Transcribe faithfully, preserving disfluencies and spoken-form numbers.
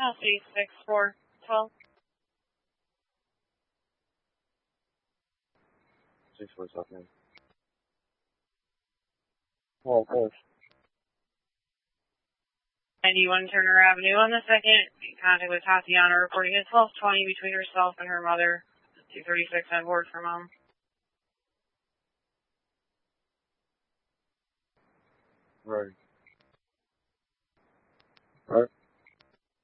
I'll see six four twelve. six four twelve. Well, of course. ninety-one Turner Avenue on the second. Contact with Tatiana reporting at twelve twenty between herself and her mother. two thirty-six on board for mom. Right. Right.